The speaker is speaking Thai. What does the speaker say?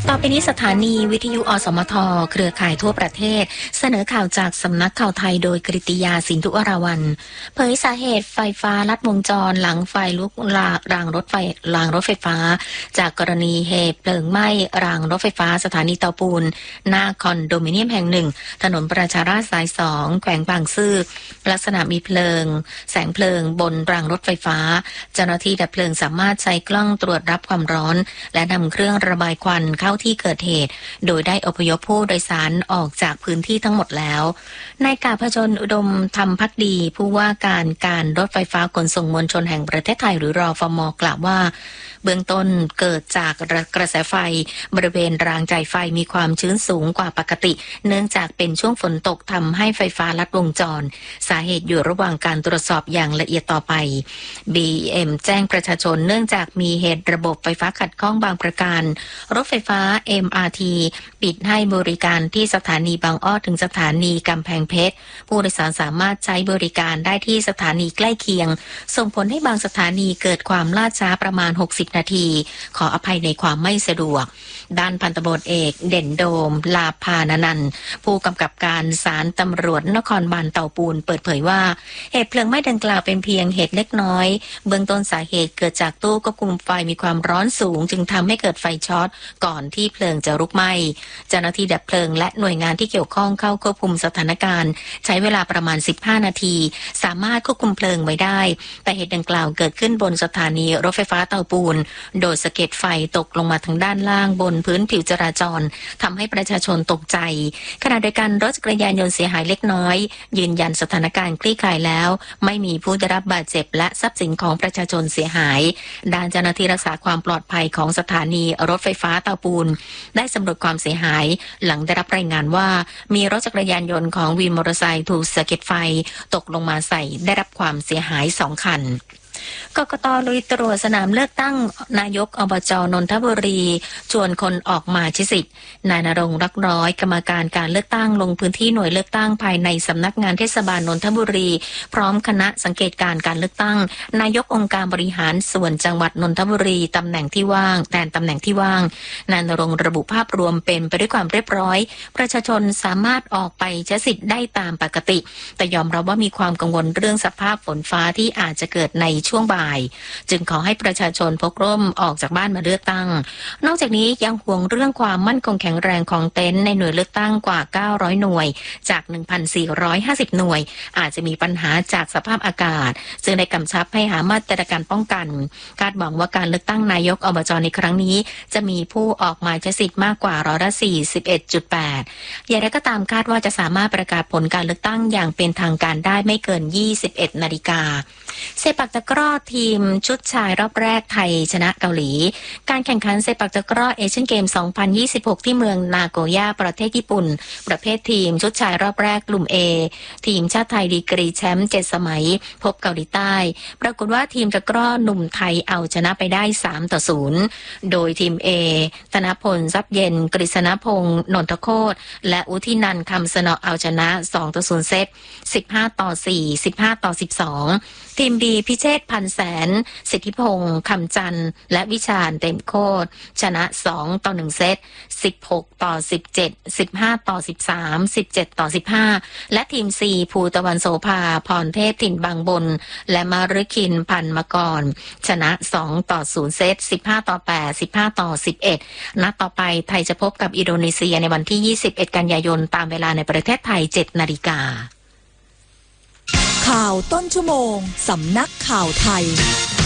ต่อไปนี้สถานีวิทยุอสมทเครือข่ายทั่วประเทศเสนอข่าวจากสำนักข่าวไทยโดยกฤติยาสินธุอราวัลย์เผยสาเหตุไฟฟ้าลัดวงจรหลังไฟลุกรางรถไฟฟ้าจากกรณีเหตุเพลิงไหม้รางรถไฟฟ้าสถานีเตาปูนหน้าคอนโดมิเนียมแห่งหนึ่งถนนประชาราษฎร์สาย2แขวงบางซื่อลักษณะมีแสงเพลิงบนรางรถไฟฟ้าเจ้าหน้าที่ดับเพลิงสามารถใช้กล้องตรวจรับความร้อนและนำเครื่องระบายควันเข้าที่เกิดเหตุโดยได้อพยพผู้โดยสารออกจากพื้นที่ทั้งหมดแล้วนายกาพจนอุดมธรรมภักดีผู้ว่าการรถไฟฟ้าขนส่งมวลชนแห่งประเทศไทยหรือรฟม.กล่าวว่าเบื้องต้นเกิดจากกระแสไฟบริเวณรางจ่ายไฟมีความชื้นสูงกว่าปกติเนื่องจากเป็นช่วงฝนตกทำให้ไฟฟ้าลัดวงจรสาเหตุอยู่ระหว่างการตรวจสอบอย่างละเอียดต่อไป BM แจ้งประชาชนเนื่องจากมีเหตุระบบไฟฟ้าขัดข้องบางประการรถไฟฟ้า MRT ปิดให้บริการที่สถานีบางอ้อถึงสถานีกำแพงเพชรผู้โดยสารสามารถใช้บริการได้ที่สถานีใกล้เคียงส่งผลให้บางสถานีเกิดความล่าช้าประมาณ60นาทีขออภัยในความไม่สะดวกด้านพันตำรวจเอกเด่นโดมลาภานันท์ผู้กำกับการศาลตำรวจนครบาลเตาปูนเปิดเผยว่าเหตุเพลิงไหม้ดังกล่าวเป็นเพียงเหตุเล็กน้อยเบื้องต้นสาเหตุเกิดจากตู้ควบคุมไฟมีความร้อนสูงจึงทำให้เกิดไฟช็อตก่อนที่เพลิงจะลุกไหม้เจ้าหน้าที่ดับเพลิงและหน่วยงานที่เกี่ยวข้องเข้าควบคุมสถานการณ์ใช้เวลาประมาณ15นาทีสามารถควบคุมเพลิงไว้ได้แต่เหตุดังกล่าวเกิดขึ้นบนสถานีรถไฟฟ้าเตาปูนโดยสะเก็ดไฟตกลงมาทางด้านล่างบนพื้นผิวจราจรทำให้ประชาชนตกใจขณะเดียวกันรถจักรยานยนต์เสียหายเล็กน้อยยืนยันสถานการณ์คลี่คลายแล้วไม่มีผู้ได้รับบาดเจ็บและทรัพย์สินของประชาชนเสียหายด้านเจ้าหน้าที่รักษาความปลอดภัยของสถานีรถไฟฟ้าเตาปูนได้สำรวจความเสียหายหลังได้รับรายงานว่ามีรถจักรยานยนต์ของวินมอเตอร์ไซค์ถูกสะเก็ดไฟตกลงมาใส่ได้รับความเสียหาย2คันกกต.ลุยตรวจสนามเลือกตั้งนายกอบจ.นนทบุรีชวนคนออกมาใช้สิทธิ์นายณรงค์รักน้อยกรรมการการเลือกตั้งลงพื้นที่หน่วยเลือกตั้งภายในสำนักงานเทศบาลนนทบุรีพร้อมคณะสังเกตการการเลือกตั้งนายกองค์การบริหารส่วนจังหวัดนนทบุรีตำแหน่งที่ว่างแทนตำแหน่งที่ว่างนายณรงค์ระบุภาพรวมเป็นไปด้วยความเรียบร้อยประชาชนสามารถออกไปใช้สิทธิ์ได้ตามปกติแต่ยอมรับว่ามีความกังวลเรื่องสภาพฝนฟ้าที่อาจจะเกิดในช่วงบ่ายจึงขอให้ประชาชนพกร่มออกจากบ้านมาเลือกตั้งนอกจากนี้ยังห่วงเรื่องความมั่นคงแข็งแรงของเต็นท์ในหน่วยเลือกตั้งกว่า900หน่วยจาก 1,450 หน่วยอาจจะมีปัญหาจากสภาพอากาศจึงได้กำชับให้หามาตรการป้องกันคาดหวังว่าการเลือกตั้งนายกอบจ.ในครั้งนี้จะมีผู้ออกมาใช้สิทธิ์มากกว่า41.8%อย่างไรก็ตามคาดว่าจะสามารถประกาศผลการเลือกตั้งอย่างเป็นทางการได้ไม่เกิน 21 นาฬิกาเซปักตะกร้อทีมชุดชายรอบแรกไทยชนะเกาหลีการแข่งขันเซปักตะกร้อเอเชียนเกม 2026 ที่เมืองนาโกย่าประเทศญี่ปุ่นประเภททีมชุดชายรอบแรกกลุ่ม A ทีมชาติไทยดีกรีแชมป์7สมัยพบเกาหลีใต้ปรากฏว่าทีมตะกร้อหนุ่มไทยเอาชนะไปได้3-0โดยทีม A ธนพลทรัพย์เย็นกฤษณพงษ์นนทโคตรและอุทินันท์คำสนอเอาชนะ2-0เซต15-4 15-12ทีม B พิเชษฐ์พันแสนสิทธิพงษ์คำจันทร์และวิชาญเต็มโคตรชนะ2-1เซต16-17 15-13 17-15และทีม C ภูตะวันโสภาพรเทพถิ่นบางบนและมารุคินพันมกรชนะ2-0เซต15-8 15-11นัดต่อไปไทยจะพบกับอินโดนีเซียในวันที่21กันยายนตามเวลาในประเทศไทย 7 นาฬิกาข่าวต้นชั่วโมงสำนักข่าวไทย